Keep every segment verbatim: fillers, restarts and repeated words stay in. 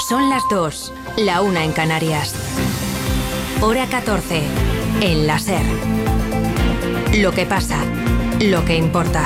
Son las dos, la una en Canarias. Hora catorce, en la SER. Lo que pasa, lo que importa.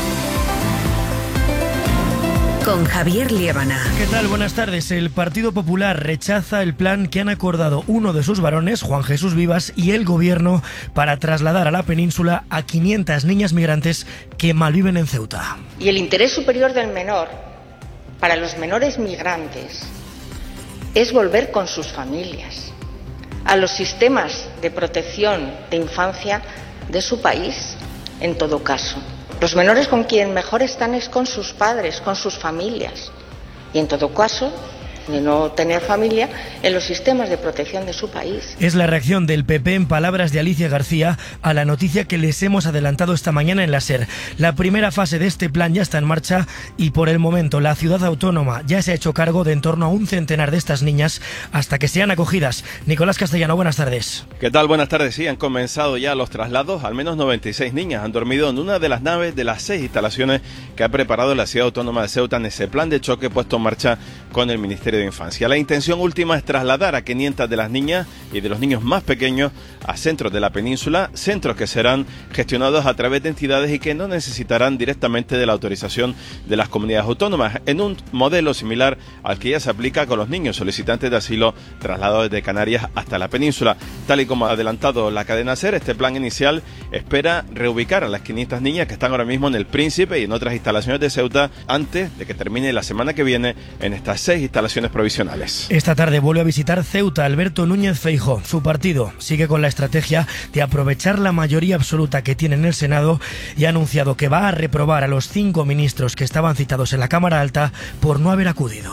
Con Javier Liébana. ¿Qué tal? Buenas tardes. El Partido Popular rechaza el plan que han acordado uno de sus varones, Juan Jesús Vivas, y el Gobierno para trasladar a la península a quinientas niñas migrantes que malviven en Ceuta. Y el interés superior del menor para los menores migrantes es volver con sus familias a los sistemas de protección de infancia de su país, en todo caso. Los menores con quien mejor están es con sus padres, con sus familias. Y en todo caso, de no tener familia, en los sistemas de protección de su país. Es la reacción del P P, en palabras de Alicia García, a la noticia que les hemos adelantado esta mañana en la SER. La primera fase de este plan ya está en marcha y por el momento la ciudad autónoma ya se ha hecho cargo de en torno a un centenar de estas niñas hasta que sean acogidas. Nicolás Castellano, buenas tardes. ¿Qué tal? Buenas tardes. Sí, han comenzado ya los traslados. Al menos noventa y seis niñas han dormido en una de las naves de las seis instalaciones que ha preparado la ciudad autónoma de Ceuta en ese plan de choque puesto en marcha con el Ministerio de Infancia. La intención última es trasladar a quinientas de las niñas y de los niños más pequeños a centros de la península, centros que serán gestionados a través de entidades y que no necesitarán directamente de la autorización de las comunidades autónomas, en un modelo similar al que ya se aplica con los niños solicitantes de asilo trasladados desde Canarias hasta la península. Tal y como ha adelantado la cadena SER, este plan inicial espera reubicar a las quinientas niñas que están ahora mismo en el Príncipe y en otras instalaciones de Ceuta antes de que termine la semana que viene en estas seis instalaciones provisionales. Esta tarde vuelve a visitar Ceuta Alberto Núñez Feijóo. Su partido sigue con la estrategia de aprovechar la mayoría absoluta que tiene en el Senado y ha anunciado que va a reprobar a los cinco ministros que estaban citados en la Cámara Alta por no haber acudido.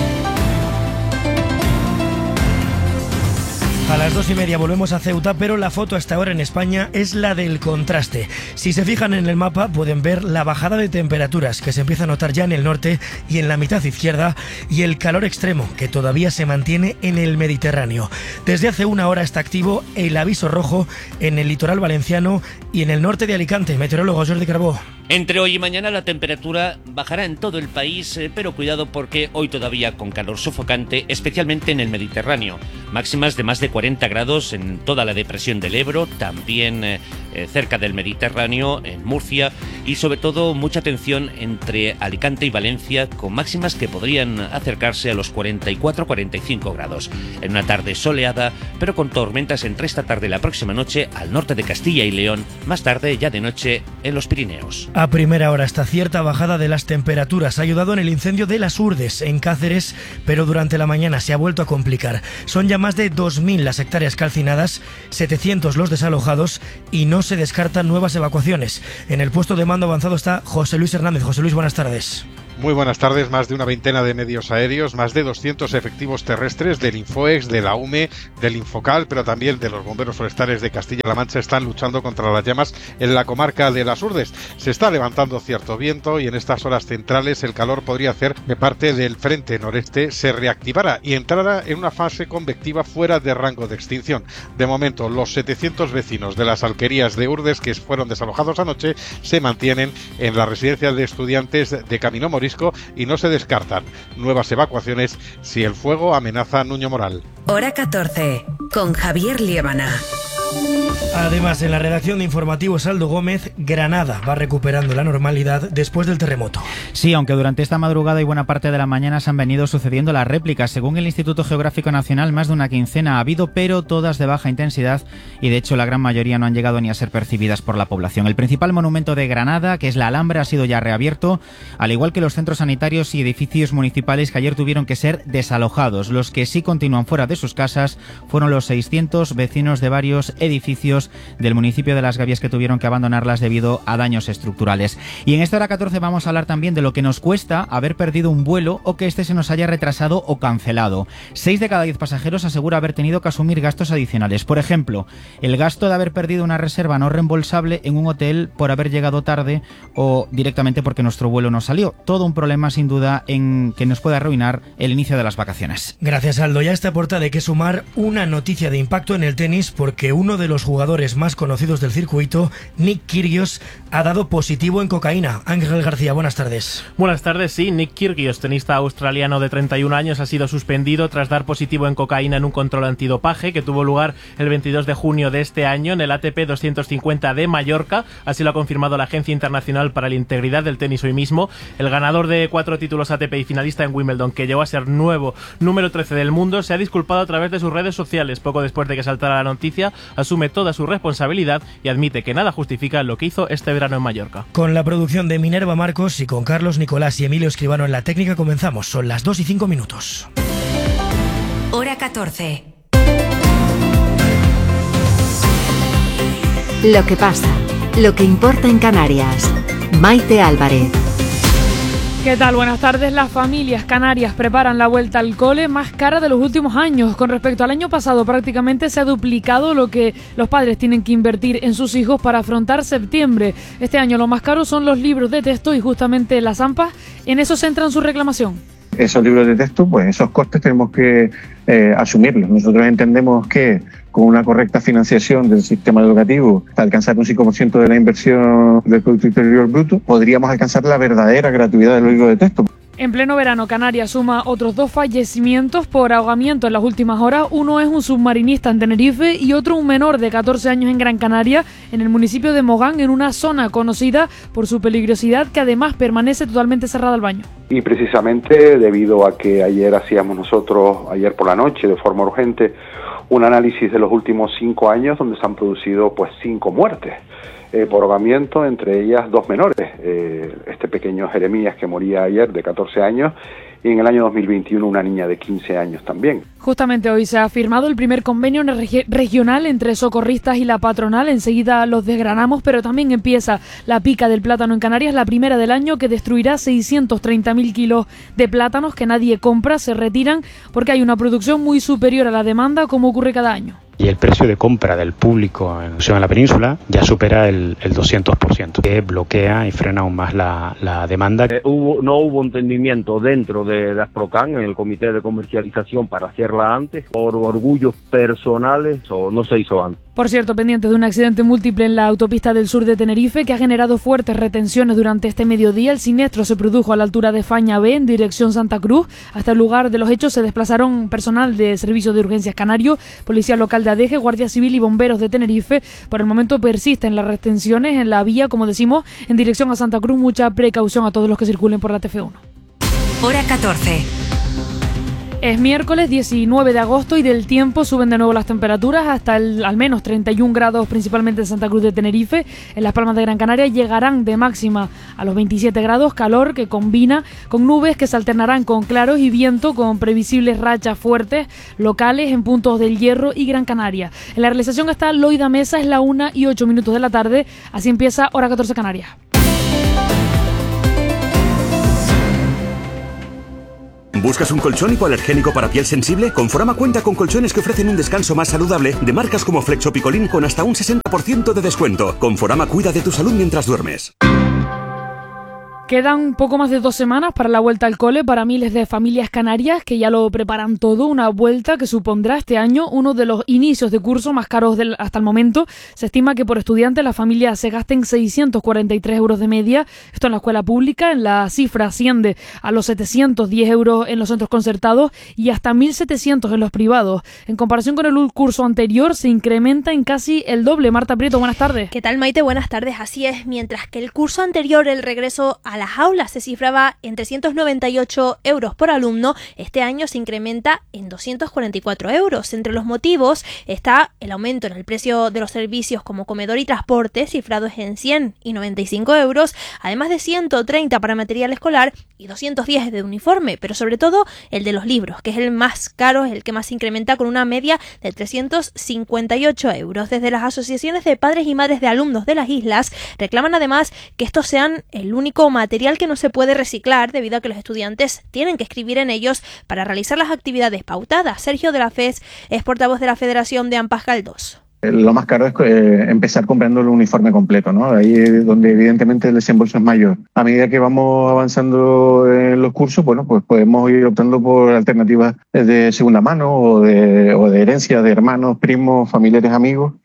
A las dos y media volvemos a Ceuta, pero la foto hasta ahora en España es la del contraste. Si se fijan en el mapa pueden ver la bajada de temperaturas que se empieza a notar ya en el norte y en la mitad izquierda y el calor extremo que todavía se mantiene en el Mediterráneo. Desde hace una hora está activo el aviso rojo en el litoral valenciano y en el norte de Alicante. Meteorólogo Jordi Carbó. Entre hoy y mañana la temperatura bajará en todo el país, eh, pero cuidado porque hoy todavía con calor sofocante, especialmente en el Mediterráneo. Máximas de más de cuarenta grados en toda la depresión del Ebro, también eh, cerca del Mediterráneo, en Murcia, y sobre todo mucha atención entre Alicante y Valencia, con máximas que podrían acercarse a los cuarenta y cuatro a cuarenta y cinco grados. En una tarde soleada, pero con tormentas entre esta tarde y la próxima noche al norte de Castilla y León, más tarde ya de noche en los Pirineos. A primera hora esta cierta bajada de las temperaturas ha ayudado en el incendio de Las Urdes, en Cáceres, pero durante la mañana se ha vuelto a complicar. Son ya más de dos mil las hectáreas calcinadas, setecientos los desalojados y no se descartan nuevas evacuaciones. En el puesto de mando avanzado está José Luis Hernández. José Luis, buenas tardes. Muy buenas tardes. Más de una veintena de medios aéreos, más de doscientos efectivos terrestres del Infoex, de la U M E, del Infocal, pero también de los bomberos forestales de Castilla-La Mancha están luchando contra las llamas en la comarca de Las Urdes. Se está levantando cierto viento y en estas horas centrales el calor podría hacer que parte del frente noreste se reactivara y entrara en una fase convectiva fuera de rango de extinción. De momento, los setecientos vecinos de las alquerías de Urdes que fueron desalojados anoche se mantienen en la residencia de estudiantes de Camino Morisco y no se descartan nuevas evacuaciones si el fuego amenaza Nuño Moral. Hora catorce, con Javier Liébana. Además, en la redacción de informativos Aldo Gómez, Granada va recuperando la normalidad después del terremoto. Sí, aunque durante esta madrugada y buena parte de la mañana se han venido sucediendo las réplicas. Según el Instituto Geográfico Nacional, más de una quincena ha habido, pero todas de baja intensidad y de hecho la gran mayoría no han llegado ni a ser percibidas por la población. El principal monumento de Granada, que es la Alhambra, ha sido ya reabierto, al igual que los centros sanitarios y edificios municipales que ayer tuvieron que ser desalojados. Los que sí continúan fuera de sus casas fueron los seiscientos vecinos de varios edificios del municipio de Las Gavias que tuvieron que abandonarlas debido a daños estructurales. Y en esta hora catorce vamos a hablar también de lo que nos cuesta haber perdido un vuelo o que este se nos haya retrasado o cancelado. Seis de cada diez pasajeros asegura haber tenido que asumir gastos adicionales. Por ejemplo, el gasto de haber perdido una reserva no reembolsable en un hotel por haber llegado tarde o directamente porque nuestro vuelo no salió. Todo un problema sin duda en que nos puede arruinar el inicio de las vacaciones. Gracias, Aldo. Ya está a puerta de que sumar una noticia de impacto en el tenis porque uno de los jugadores jugadores más conocidos del circuito, Nick Kyrgios, ha dado positivo en cocaína. Ángel García, buenas tardes. Buenas tardes, sí. Nick Kyrgios, tenista australiano de treinta y un años, ha sido suspendido tras dar positivo en cocaína en un control antidopaje que tuvo lugar el veintidós de junio de este año en el A T P doscientos cincuenta de Mallorca. Así lo ha confirmado la Agencia Internacional para la Integridad del Tenis hoy mismo. El ganador de cuatro títulos A T P y finalista en Wimbledon, que llegó a ser nuevo número trece del mundo, se ha disculpado a través de sus redes sociales. Poco después de que saltara la noticia, asume toda su responsabilidad y admite que nada justifica lo que hizo este verano en Mallorca. Con la producción de Minerva Marcos y con Carlos Nicolás y Emilio Escribano en la técnica comenzamos. Son las dos y cinco minutos. Hora catorce. Lo que pasa, lo que importa en Canarias. Maite Álvarez. ¿Qué tal? Buenas tardes. Las familias canarias preparan la vuelta al cole más cara de los últimos años. Con respecto al año pasado, prácticamente se ha duplicado lo que los padres tienen que invertir en sus hijos para afrontar septiembre. Este año lo más caro son los libros de texto y justamente las AMPA en eso centran su reclamación. Esos libros de texto, pues esos costes tenemos que eh, asumirlos. Nosotros entendemos que con una correcta financiación del sistema educativo, para alcanzar un cinco por ciento de la inversión del Producto Interior Bruto, podríamos alcanzar la verdadera gratuidad de los libros de texto. En pleno verano, Canarias suma otros dos fallecimientos por ahogamiento en las últimas horas. Uno es un submarinista en Tenerife y otro un menor de catorce años en Gran Canaria, en el municipio de Mogán, en una zona conocida por su peligrosidad, que además permanece totalmente cerrada al baño. Y precisamente debido a que ayer hacíamos nosotros, ayer por la noche, de forma urgente, un análisis de los últimos cinco años donde se han producido pues cinco muertes eh, por ahogamiento, entre ellas dos menores, eh, este pequeño Jeremías que moría ayer de catorce años y en el año dos mil veintiuno una niña de quince años también. Justamente hoy se ha firmado el primer convenio regi- regional entre socorristas y la patronal. Enseguida los desgranamos, pero también empieza la pica del plátano en Canarias, la primera del año, que destruirá seiscientos treinta mil kilos de plátanos que nadie compra, se retiran porque hay una producción muy superior a la demanda, como ocurre cada año. Y el precio de compra del público en, en la península ya supera el, el doscientos por ciento, que bloquea y frena aún más la, la demanda. Eh, hubo, no hubo entendimiento dentro de, de Asprocan, en el comité de comercialización, para hacerla antes, por orgullos personales, o no se hizo antes. Por cierto, pendiente de un accidente múltiple en la autopista del sur de Tenerife que ha generado fuertes retenciones durante este mediodía. El siniestro se produjo a la altura de Faña B, en dirección Santa Cruz. Hasta el lugar de los hechos se desplazaron personal de Servicio de Urgencias Canario, Policía Local de Adeje, Guardia Civil y Bomberos de Tenerife. Por el momento persisten las retenciones en la vía, como decimos, en dirección a Santa Cruz. Mucha precaución a todos los que circulen por la T F uno. Hora catorce. Es miércoles diecinueve de agosto y del tiempo suben de nuevo las temperaturas hasta el, al menos treinta y un grados, principalmente en Santa Cruz de Tenerife. En Las Palmas de Gran Canaria llegarán de máxima a los veintisiete grados, calor que combina con nubes que se alternarán con claros y viento, con previsibles rachas fuertes locales en puntos del Hierro y Gran Canaria. En la realización está Loida Mesa, es la una y ocho minutos de la tarde. Así empieza Hora catorce Canarias. ¿Buscas un colchón hipoalergénico para piel sensible? Conforama cuenta con colchones que ofrecen un descanso más saludable de marcas como Flexo Picolín con hasta un sesenta por ciento de descuento. Conforama cuida de tu salud mientras duermes. Quedan poco más de dos semanas para la vuelta al cole para miles de familias canarias que ya lo preparan todo. Una vuelta que supondrá este año uno de los inicios de curso más caros del, hasta el momento. Se estima que por estudiante las familias se gasten seiscientos cuarenta y tres euros de media. Esto en la escuela pública. En la cifra asciende a los setecientos diez euros en los centros concertados y hasta mil setecientos en los privados. En comparación con el curso anterior, se incrementa en casi el doble. Marta Prieto, buenas tardes. ¿Qué tal, Maite? Buenas tardes. Así es, mientras que el curso anterior, el regreso a las aulas se cifraba en trescientos noventa y ocho euros por alumno, este año se incrementa en doscientos cuarenta y cuatro euros. Entre los motivos está el aumento en el precio de los servicios como comedor y transporte, cifrados en cien y noventa y cinco euros, además de ciento treinta para material escolar y doscientos diez de uniforme, pero sobre todo el de los libros, que es el más caro, es el que más se incrementa con una media de trescientos cincuenta y ocho euros. Desde las asociaciones de padres y madres de alumnos de las islas reclaman además que estos sean el único material que no se puede reciclar debido a que los estudiantes tienen que escribir en ellos para realizar las actividades pautadas. Sergio de la F E S es portavoz de la Federación de AMPAs Galdós. Lo más caro es eh, empezar comprando el uniforme completo, ¿no? Ahí es donde evidentemente el desembolso es mayor. A medida que vamos avanzando en los cursos, bueno, pues podemos ir optando por alternativas de segunda mano o de, o de herencia de hermanos, primos, familiares, amigos.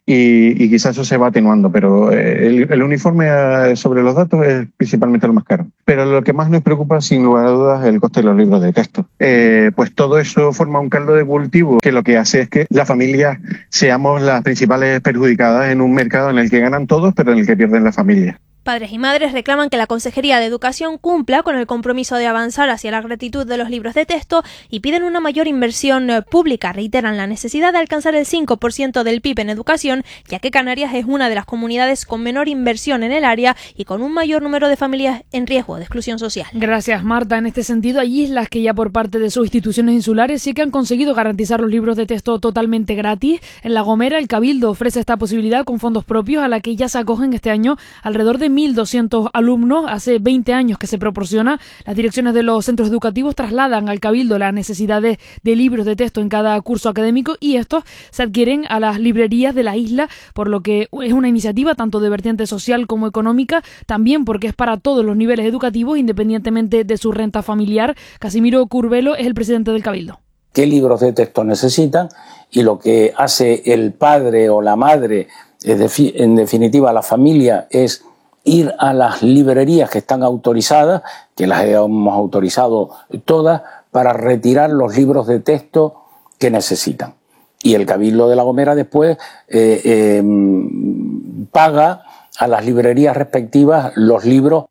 y, y quizás eso se va atenuando, pero eh, el, el uniforme sobre los datos es principalmente lo más caro. Pero lo que más nos preocupa, sin lugar a dudas, es el coste de los libros de texto. Eh, pues todo eso forma un caldo de cultivo que lo que hace es que las familias seamos las principales perjudicadas en un mercado en el que ganan todos, pero en el que pierden las familias. Padres y madres reclaman que la Consejería de Educación cumpla con el compromiso de avanzar hacia la gratuidad de los libros de texto y piden una mayor inversión pública. Reiteran la necesidad de alcanzar el cinco por ciento del P I B en educación, ya que Canarias es una de las comunidades con menor inversión en el área y con un mayor número de familias en riesgo de exclusión social. Gracias, Marta. En este sentido, hay islas que ya por parte de sus instituciones insulares sí que han conseguido garantizar los libros de texto totalmente gratis. En La Gomera, el Cabildo ofrece esta posibilidad con fondos propios, a la que ya se acogen este año alrededor de mil doscientos alumnos. Hace veinte años que se proporciona. Las direcciones de los centros educativos trasladan al Cabildo las necesidades de libros de texto en cada curso académico y estos se adquieren a las librerías de la isla, por lo que es una iniciativa tanto de vertiente social como económica, también porque es para todos los niveles educativos, independientemente de su renta familiar. Casimiro Curbelo es el presidente del Cabildo. ¿Qué libros de texto necesitan? Y lo que hace el padre o la madre, en definitiva la familia, es ir a las librerías que están autorizadas, que las hemos autorizado todas, para retirar los libros de texto que necesitan. Y el Cabildo de La Gomera después eh, eh, paga a las librerías respectivas los libros.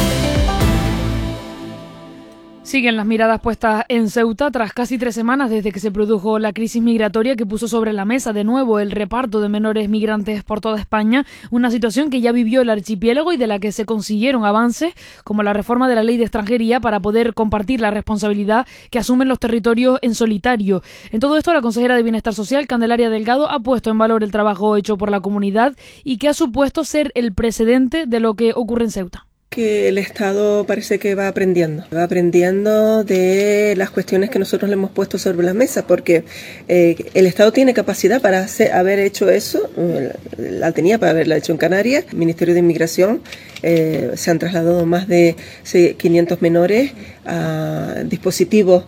Siguen las miradas puestas en Ceuta tras casi tres semanas desde que se produjo la crisis migratoria que puso sobre la mesa de nuevo el reparto de menores migrantes por toda España, una situación que ya vivió el archipiélago y de la que se consiguieron avances como la reforma de la ley de extranjería para poder compartir la responsabilidad que asumen los territorios en solitario. En todo esto, la consejera de Bienestar Social, Candelaria Delgado, ha puesto en valor el trabajo hecho por la comunidad y que ha supuesto ser el precedente de lo que ocurre en Ceuta. Que el Estado parece que va aprendiendo, va aprendiendo de las cuestiones que nosotros le hemos puesto sobre la mesa, porque eh, el Estado tiene capacidad para hacer, haber hecho eso, la tenía para haberla hecho en Canarias. El Ministerio de Inmigración eh, se han trasladado más de quinientos menores a dispositivos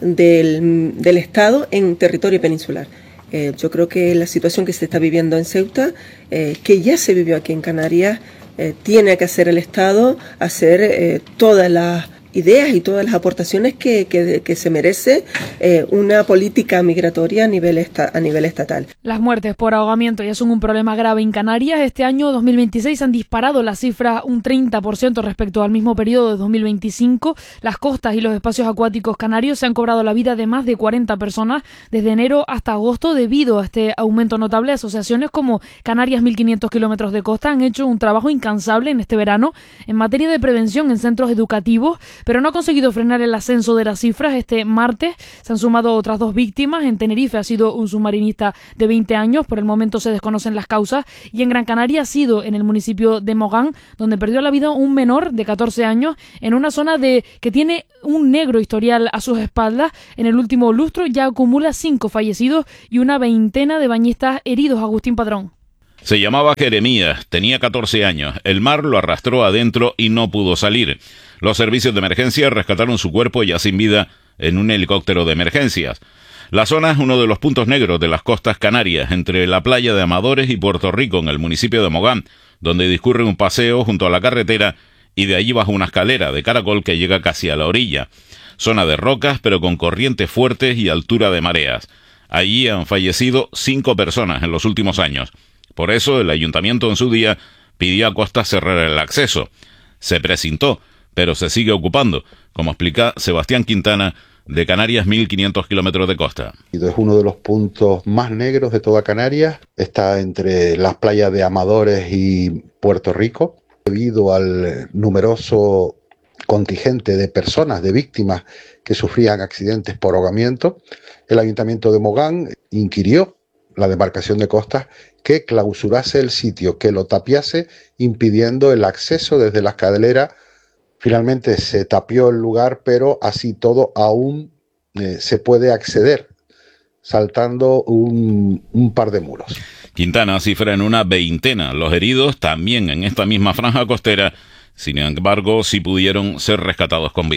del, del Estado en territorio peninsular. Eh, yo creo que la situación que se está viviendo en Ceuta, eh, que ya se vivió aquí en Canarias, Eh, tiene que hacer el Estado, hacer eh, todas las ideas y todas las aportaciones que, que, que se merece eh, una política migratoria a nivel, esta, a nivel estatal. Las muertes por ahogamiento ya son un problema grave en Canarias. Este año dos mil veintiséis han disparado las cifras un treinta por ciento respecto al mismo periodo de dos mil veinticinco. Las costas y los espacios acuáticos canarios se han cobrado la vida de más de cuarenta personas desde enero hasta agosto debido a este aumento notable. Asociaciones como Canarias mil quinientos kilómetros de costa han hecho un trabajo incansable en este verano en materia de prevención en centros educativos, pero no ha conseguido frenar el ascenso de las cifras. Este martes se han sumado otras dos víctimas. En Tenerife ha sido un submarinista de veinte años, por el momento se desconocen las causas, y en Gran Canaria ha sido en el municipio de Mogán, donde perdió la vida un menor de catorce años en una zona de que tiene un negro historial a sus espaldas. En el último lustro ya acumula cinco fallecidos y una veintena de bañistas heridos. Agustín Padrón. Se llamaba Jeremías, tenía catorce años. El mar lo arrastró adentro y no pudo salir. Los servicios de emergencia rescataron su cuerpo ya sin vida en un helicóptero de emergencias. La zona es uno de los puntos negros de las costas canarias, entre la playa de Amadores y Puerto Rico, en el municipio de Mogán, donde discurre un paseo junto a la carretera y de allí baja una escalera de caracol que llega casi a la orilla. Zona de rocas, pero con corrientes fuertes y altura de mareas. Allí han fallecido cinco personas en los últimos años. Por eso el ayuntamiento en su día pidió a Costa cerrar el acceso. Se precintó, pero se sigue ocupando, como explica Sebastián Quintana, de Canarias mil quinientos kilómetros de costa. Es uno de los puntos más negros de toda Canarias. Está entre las playas de Amadores y Puerto Rico. Debido al numeroso contingente de personas, de víctimas que sufrían accidentes por ahogamiento, el ayuntamiento de Mogán inquirió la demarcación de costas que clausurase el sitio, que lo tapiase, impidiendo el acceso desde la escalera. Finalmente se tapió el lugar, pero así todo aún eh, se puede acceder, saltando un, un par de muros. Quintana cifra en una veintena los heridos, también en esta misma franja costera. Sin embargo, sí pudieron ser rescatados con vida.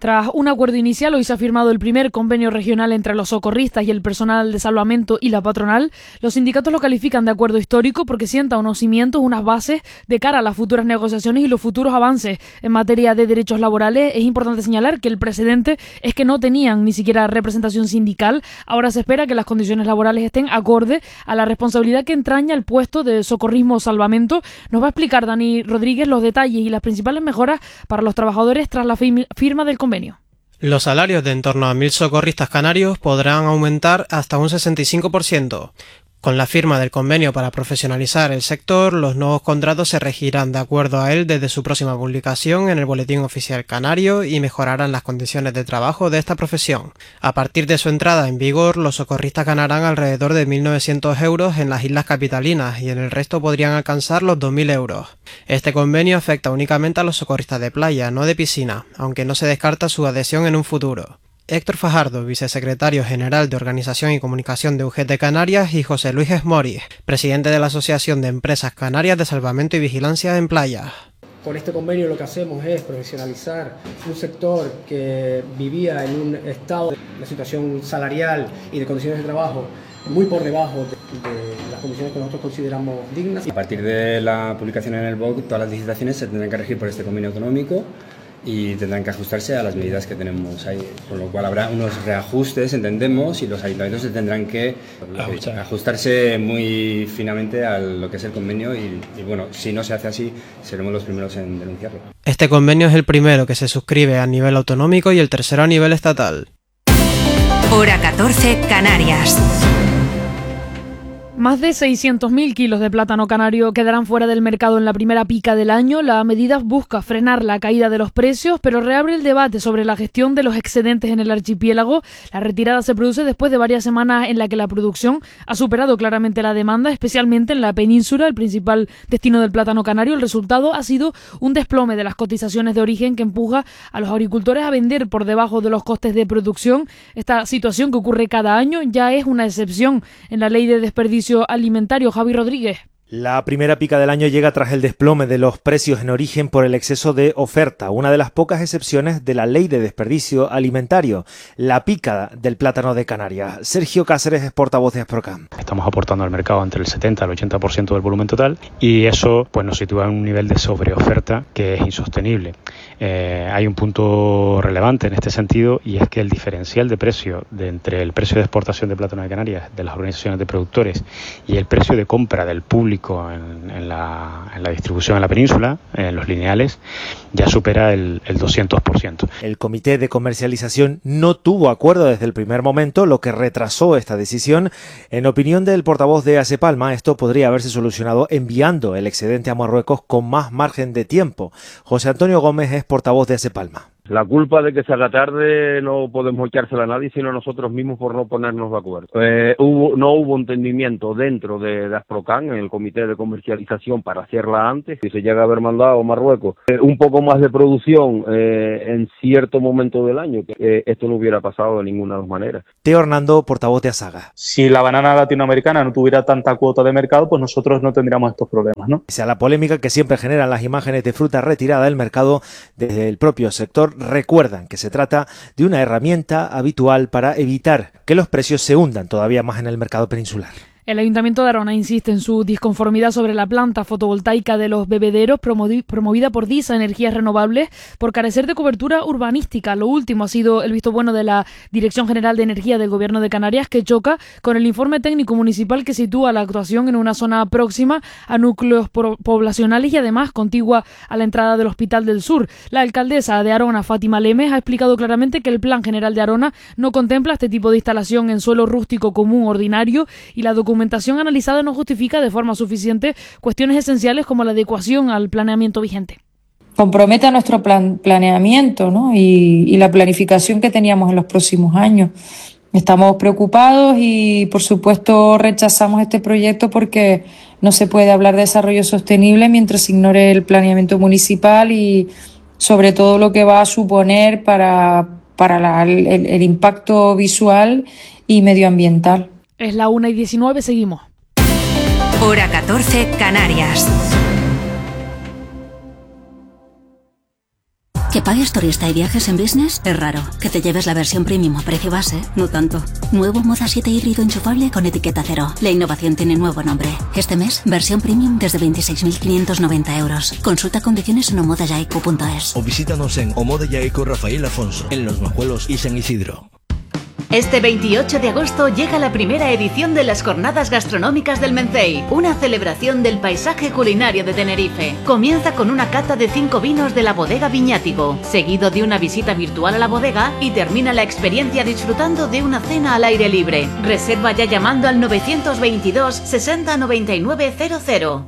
Tras un acuerdo inicial, hoy se ha firmado el primer convenio regional entre los socorristas y el personal de salvamento y la patronal. Los sindicatos lo califican de acuerdo histórico porque sienta unos cimientos, unas bases de cara a las futuras negociaciones y los futuros avances en materia de derechos laborales. Es importante señalar que el precedente es que no tenían ni siquiera representación sindical. Ahora se espera que las condiciones laborales estén acorde a la responsabilidad que entraña el puesto de socorrismo o salvamento. Nos va a explicar Dani Rodríguez los detalles y las principales mejoras para los trabajadores tras la firma del convenio. Los salarios de en torno a mil socorristas canarios podrán aumentar hasta un sesenta y cinco por ciento. Con la firma del convenio para profesionalizar el sector, los nuevos contratos se regirán de acuerdo a él desde su próxima publicación en el Boletín Oficial Canario y mejorarán las condiciones de trabajo de esta profesión. A partir de su entrada en vigor, los socorristas ganarán alrededor de mil novecientos euros en las islas capitalinas y en el resto podrían alcanzar los dos mil euros. Este convenio afecta únicamente a los socorristas de playa, no de piscina, aunque no se descarta su adhesión en un futuro. Héctor Fajardo, vicesecretario general de Organización y Comunicación de U G T Canarias, y José Luis Esmori, presidente de la Asociación de Empresas Canarias de Salvamento y Vigilancia en Playas. Con este convenio lo que hacemos es profesionalizar un sector que vivía en un estado de situación salarial y de condiciones de trabajo muy por debajo de, de las condiciones que nosotros consideramos dignas. A partir de la publicación en el B O C, todas las licitaciones se tendrán que regir por este convenio autonómico y tendrán que ajustarse a las medidas que tenemos ahí, con lo cual habrá unos reajustes, entendemos, y los ayuntamientos se tendrán que Ajustar. ajustarse muy finamente a lo que es el convenio y, y bueno, si no se hace así, seremos los primeros en denunciarlo. Este convenio es el primero que se suscribe a nivel autonómico y el tercero a nivel estatal. Hora catorce, Canarias. Más de seiscientos mil kilos de plátano canario quedarán fuera del mercado en la primera pica del año. La medida busca frenar la caída de los precios, pero reabre el debate sobre la gestión de los excedentes en el archipiélago. La retirada se produce después de varias semanas en la que la producción ha superado claramente la demanda, especialmente en la península, el principal destino del plátano canario. El resultado ha sido un desplome de las cotizaciones de origen que empuja a los agricultores a vender por debajo de los costes de producción. Esta situación, que ocurre cada año, ya es una excepción en la ley de desperdicio alimentario. Javi Rodríguez. La primera pica del año llega tras el desplome de los precios en origen por el exceso de oferta, una de las pocas excepciones de la ley de desperdicio alimentario, la pica del plátano de Canarias. Sergio Cáceres es portavoz de Asprocam. Estamos aportando al mercado entre el setenta y el ochenta por ciento del volumen total y eso pues nos sitúa en un nivel de sobreoferta que es insostenible. Eh, hay un punto relevante en este sentido y es que el diferencial de precio de entre el precio de exportación de plátano de Canarias de las organizaciones de productores y el precio de compra del público En, en, la, en la distribución en la península, en los lineales, ya supera el, el doscientos por ciento. El Comité de Comercialización no tuvo acuerdo desde el primer momento, lo que retrasó esta decisión. En opinión del portavoz de Asepalma, esto podría haberse solucionado enviando el excedente a Marruecos con más margen de tiempo. José Antonio Gómez es portavoz de Asepalma. La culpa de que se haga tarde no podemos echársela a nadie, sino a nosotros mismos por no ponernos de acuerdo. Eh, hubo, no hubo entendimiento dentro de, de Asprocan, en el comité de comercialización, para hacerla antes. Si se llega a haber mandado a Marruecos eh, un poco más de producción eh, en cierto momento del año, que eh, esto no hubiera pasado de ninguna de las maneras. Teo Hernando, portavoz de Asaga. Si la banana latinoamericana no tuviera tanta cuota de mercado, pues nosotros no tendríamos estos problemas, ¿no? Pese a la polémica que siempre generan las imágenes de fruta retirada del mercado desde el propio sector, recuerdan que se trata de una herramienta habitual para evitar que los precios se hundan todavía más en el mercado peninsular. El Ayuntamiento de Arona insiste en su disconformidad sobre la planta fotovoltaica de Los Bebederos, promovida por DISA Energías Renovables, por carecer de cobertura urbanística. Lo último ha sido el visto bueno de la Dirección General de Energía del Gobierno de Canarias, que choca con el informe técnico municipal que sitúa la actuación en una zona próxima a núcleos poblacionales y además contigua a la entrada del Hospital del Sur. La alcaldesa de Arona, Fátima Lemes, ha explicado claramente que el Plan General de Arona no contempla este tipo de instalación en suelo rústico común ordinario y la documentación La documentación analizada no justifica de forma suficiente cuestiones esenciales como la adecuación al planeamiento vigente. Compromete a nuestro plan, planeamiento, ¿no? y, y la planificación que teníamos en los próximos años. Estamos preocupados y, por supuesto, rechazamos este proyecto porque no se puede hablar de desarrollo sostenible mientras se ignore el planeamiento municipal y, sobre todo, lo que va a suponer para, para la, el, el impacto visual y medioambiental. Es la una y diecinueve, seguimos. Hora catorce, Canarias. Que pagues turista y viajes en business es raro. Que te lleves la versión premium a precio base, no tanto. Nuevo Moza siete híbrido enchufable con etiqueta cero. La innovación tiene nuevo nombre. Este mes, versión premium desde veintiséis mil quinientos noventa euros. Consulta condiciones en omodayaico punto es. O visítanos en Omodayaico Rafael Afonso, en Los Majuelos y San Isidro. Este veintiocho de agosto llega la primera edición de las Jornadas Gastronómicas del Mencey, una celebración del paisaje culinario de Tenerife. Comienza con una cata de cinco vinos de la bodega Viñátigo, seguido de una visita virtual a la bodega y termina la experiencia disfrutando de una cena al aire libre. Reserva ya llamando al novecientos veintidós sesenta noventa y nueve cero cero.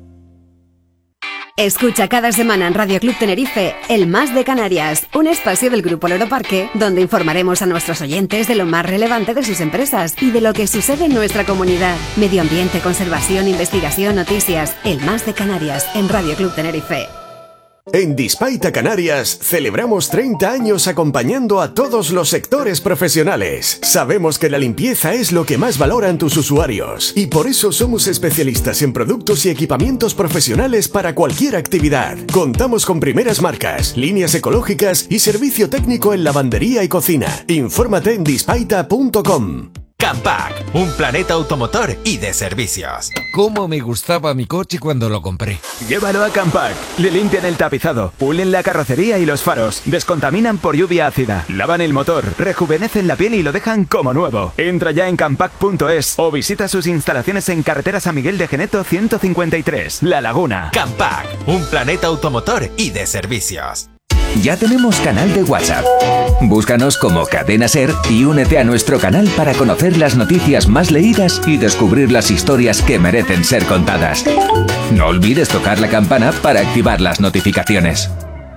Escucha cada semana en Radio Club Tenerife El Más de Canarias, un espacio del Grupo Loro Parque donde informaremos a nuestros oyentes de lo más relevante de sus empresas y de lo que sucede en nuestra comunidad. Medio ambiente, conservación, investigación, noticias. El Más de Canarias en Radio Club Tenerife. En Dispaita Canarias celebramos treinta años acompañando a todos los sectores profesionales. Sabemos que la limpieza es lo que más valoran tus usuarios y por eso somos especialistas en productos y equipamientos profesionales para cualquier actividad. Contamos con primeras marcas, líneas ecológicas y servicio técnico en lavandería y cocina. Infórmate en dispaita punto com. Campac, un planeta automotor y de servicios. Cómo me gustaba mi coche cuando lo compré. Llévalo a Campac. Le limpian el tapizado, pulen la carrocería y los faros, descontaminan por lluvia ácida, lavan el motor, rejuvenecen la piel y lo dejan como nuevo. Entra ya en campac punto es o visita sus instalaciones en carretera San Miguel de Geneto ciento cincuenta y tres, La Laguna. Campac, un planeta automotor y de servicios. Ya tenemos canal de WhatsApp. Búscanos como Cadena Ser y únete a nuestro canal para conocer las noticias más leídas y descubrir las historias que merecen ser contadas. No olvides tocar la campana para activar las notificaciones.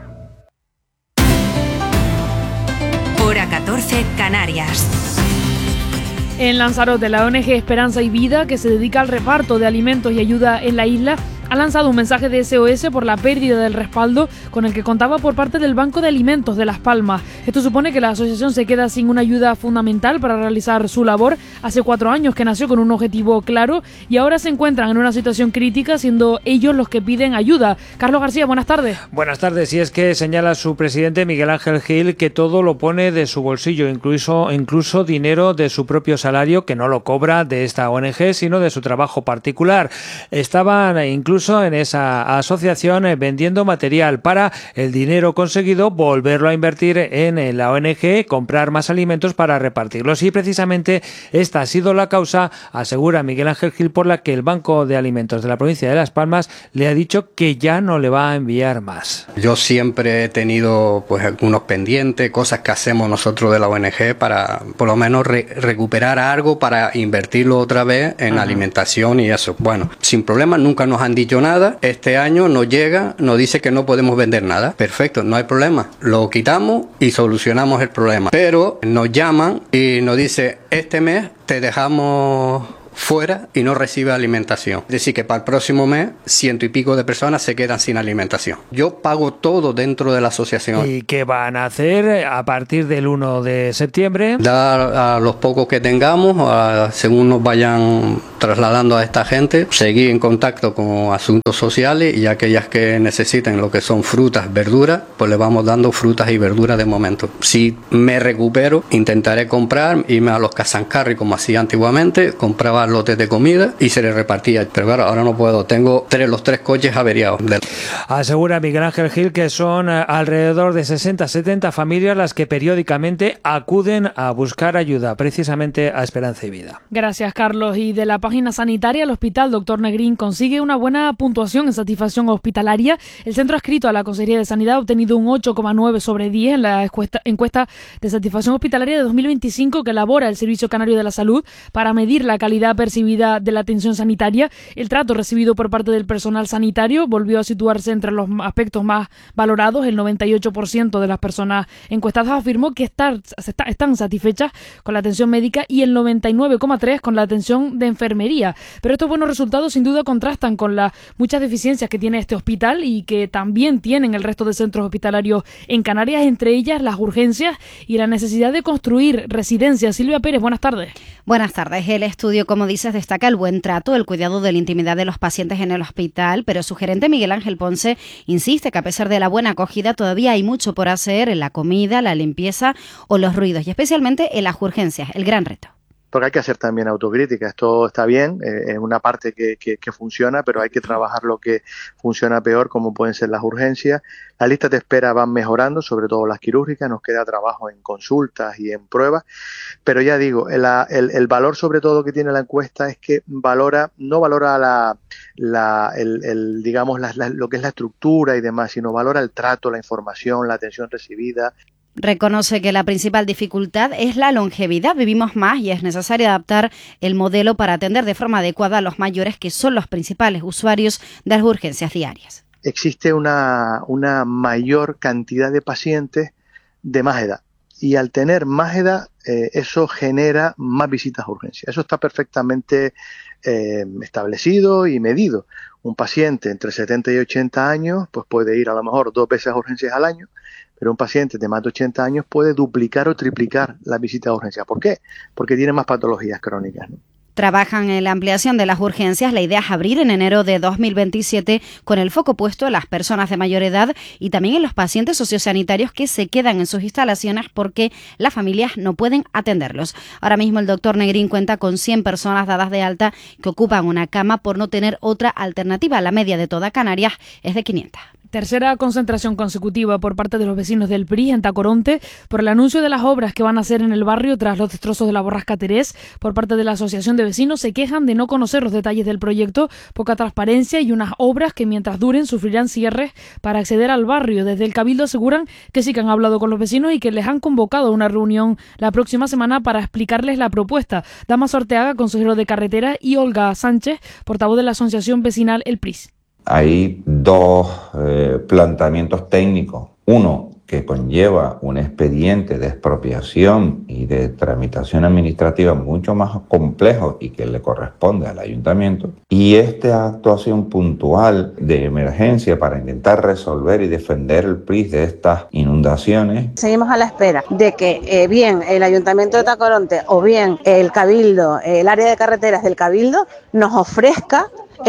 Hora catorce, Canarias. En Lanzarote, la O N G Esperanza y Vida, que se dedica al reparto de alimentos y ayuda en la isla, ha lanzado un mensaje de S O S por la pérdida del respaldo con el que contaba por parte del Banco de Alimentos de Las Palmas. Esto supone que la asociación se queda sin una ayuda fundamental para realizar su labor. Hace cuatro años que nació con un objetivo claro y ahora se encuentran en una situación crítica, siendo ellos los que piden ayuda. Carlos García, buenas tardes. Buenas tardes. Y es que señala su presidente Miguel Ángel Gil que todo lo pone de su bolsillo, incluso, incluso dinero de su propio salario, que no lo cobra de esta O N G, sino de su trabajo particular. Estaban incluso en esa asociación eh, vendiendo material para el dinero conseguido volverlo a invertir en, en la O N G, comprar más alimentos para repartirlos. Y precisamente esta ha sido la causa, asegura Miguel Ángel Gil, por la que el Banco de Alimentos de la provincia de Las Palmas le ha dicho que ya no le va a enviar más. Yo siempre he tenido pues algunos pendientes, cosas que hacemos nosotros de la O N G para por lo menos re recuperar algo para invertirlo otra vez en Ajá. alimentación y eso. Bueno, sin problema, nunca nos han dicho nada. Este año nos llega, nos dice que no podemos vender nada. Perfecto, no hay problema. Lo quitamos y solucionamos el problema. Pero nos llaman y nos dice, este mes te dejamos fuera y no recibe alimentación. Es decir, que para el próximo mes ciento y pico de personas se quedan sin alimentación. Yo pago todo dentro de la asociación. ¿Y qué van a hacer a partir del uno de septiembre? Dar a los pocos que tengamos, a, según nos vayan trasladando a esta gente, seguir en contacto con asuntos sociales y aquellas que necesiten lo que son frutas, verduras, pues le vamos dando frutas y verduras de momento. Si me recupero, intentaré comprar, irme a los Casancarri como hacía antiguamente, compraba lotes de comida y se les repartía, pero claro, ahora no puedo, tengo tres, los tres coches averiados. Asegura Miguel Ángel Gil que son alrededor de sesenta a setenta familias las que periódicamente acuden a buscar ayuda, precisamente a Esperanza y Vida. Gracias, Carlos. Y de la página sanitaria, el Hospital Doctor Negrín consigue una buena puntuación en satisfacción hospitalaria. El centro adscrito a la Consejería de Sanidad ha obtenido un ocho coma nueve sobre diez en la encuesta, encuesta de satisfacción hospitalaria de dos mil veinticinco que elabora el Servicio Canario de la Salud para medir la calidad percibida de la atención sanitaria. El trato recibido por parte del personal sanitario volvió a situarse entre los aspectos más valorados. El noventa y ocho por ciento de las personas encuestadas afirmó que estar, está, están satisfechas con la atención médica y el noventa y nueve coma tres por ciento con la atención de enfermería. Pero estos buenos resultados sin duda contrastan con las muchas deficiencias que tiene este hospital y que también tienen el resto de centros hospitalarios en Canarias, entre ellas las urgencias y la necesidad de construir residencias. Silvia Pérez, buenas tardes. Buenas tardes. El estudio Cómo como dices, destaca el buen trato, el cuidado de la intimidad de los pacientes en el hospital, pero su gerente Miguel Ángel Ponce insiste que a pesar de la buena acogida todavía hay mucho por hacer en la comida, la limpieza o los ruidos, y especialmente en las urgencias, el gran reto. Porque hay que hacer también autocrítica. Esto está bien, eh, es una parte que, que, que funciona, pero hay que trabajar lo que funciona peor, como pueden ser las urgencias. Las listas de espera van mejorando, sobre todo las quirúrgicas, nos queda trabajo en consultas y en pruebas, pero ya digo, el, el, el valor sobre todo que tiene la encuesta es que valora, no valora la, la el, el, digamos la, la, lo que es la estructura y demás, sino valora el trato, la información, la atención recibida. Reconoce que la principal dificultad es la longevidad. Vivimos más y es necesario adaptar el modelo para atender de forma adecuada a los mayores, que son los principales usuarios de las urgencias diarias. Existe una, una mayor cantidad de pacientes de más edad. Y al tener más edad, eh, eso genera más visitas a urgencias. Eso está perfectamente eh, establecido y medido. Un paciente entre setenta y ochenta años pues puede ir a lo mejor dos veces a urgencias al año, pero un paciente de más de ochenta años puede duplicar o triplicar la visita a urgencias. ¿Por qué? Porque tiene más patologías crónicas, ¿no? Trabajan en la ampliación de las urgencias. La idea es abrir en enero de dos mil veintisiete con el foco puesto en las personas de mayor edad y también en los pacientes sociosanitarios que se quedan en sus instalaciones porque las familias no pueden atenderlos. Ahora mismo el doctor Negrín cuenta con cien personas dadas de alta que ocupan una cama por no tener otra alternativa. La media de toda Canarias es de quinientas. Tercera concentración consecutiva por parte de los vecinos del P R I en Tacoronte por el anuncio de las obras que van a hacer en el barrio tras los destrozos de la borrasca Terés. Por parte de la Asociación de Vecinos se quejan de no conocer los detalles del proyecto, poca transparencia y unas obras que mientras duren sufrirán cierres para acceder al barrio. Desde el Cabildo aseguran que sí que han hablado con los vecinos y que les han convocado a una reunión la próxima semana para explicarles la propuesta. Damaso Arteaga, consejero de Carretera, y Olga Sánchez, portavoz de la Asociación Vecinal El P R I S. Hay dos eh, planteamientos técnicos. Uno, que conlleva un expediente de expropiación y de tramitación administrativa mucho más complejo y que le corresponde al ayuntamiento. Y esta actuación puntual de emergencia para intentar resolver y defender el P R I S de estas inundaciones. Seguimos a la espera de que eh, bien el Ayuntamiento de Tacoronte o bien el Cabildo, el área de carreteras del Cabildo, nos ofrezca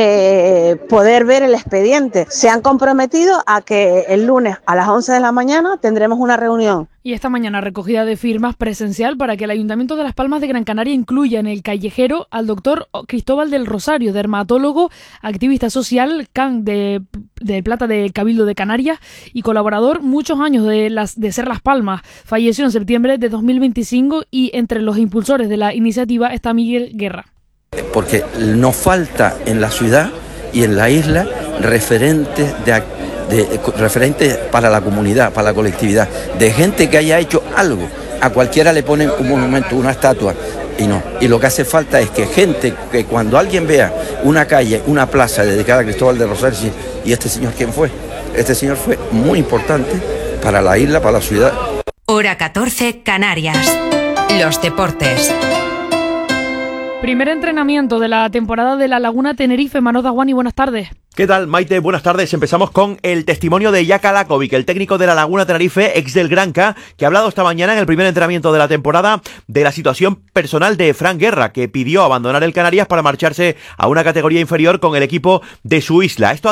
Eh, poder ver el expediente. Se han comprometido a que el lunes a las once de la mañana tendremos una reunión. Y esta mañana recogida de firmas presencial para que el Ayuntamiento de Las Palmas de Gran Canaria incluya en el callejero al doctor Cristóbal del Rosario, dermatólogo, activista social, can de, de Plata del Cabildo de Canarias y colaborador muchos años de, las, de Ser Las Palmas. Falleció en septiembre de dos mil veinticinco y entre los impulsores de la iniciativa está Miguel Guerra. Porque nos falta en la ciudad y en la isla referentes, de, de, referentes para la comunidad, para la colectividad, de gente que haya hecho algo. A cualquiera le ponen un monumento, una estatua, y no. Y lo que hace falta es que gente, que cuando alguien vea una calle, una plaza dedicada a Cristóbal de Rosario, dice, ¿y este señor quién fue? Este señor fue muy importante para la isla, para la ciudad. Hora catorce, Canarias. Los deportes. Primer entrenamiento de la temporada de La Laguna Tenerife. Manolo Daguani, buenas tardes. ¿Qué tal, Maite? Buenas tardes. Empezamos con el testimonio de Jaka Lakovic, el técnico de La Laguna Tenerife, ex del Granca, que ha hablado esta mañana en el primer entrenamiento de la temporada de la situación personal de Fran Guerra, que pidió abandonar el Canarias para marcharse a una categoría inferior con el equipo de su isla. Esto